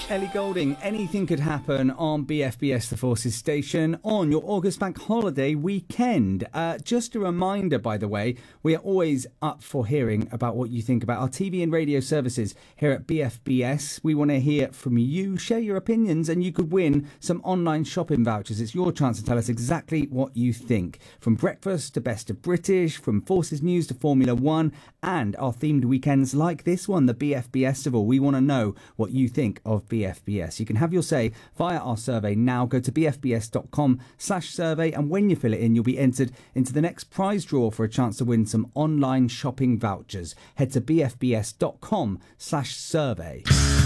Ellie Goulding, anything could happen on BFBS The Forces station on your August bank holiday weekend. Just a reminder, by the way, we are always up for hearing about what you think about our TV and radio services here at BFBS. We want to hear from you, share your opinions, and you could win some online shopping vouchers. It's your chance to tell us exactly what you think. From breakfast to Best of British, from Forces News to Formula One, and our themed weekends like this one, the BFBS-tival. We want to know what you think of BFBS. You can have your say via our survey now. Go to bfbs.com/survey, and when you fill it in, you'll be entered into the next prize draw for a chance to win some online shopping vouchers. Head to bfbs.com/survey.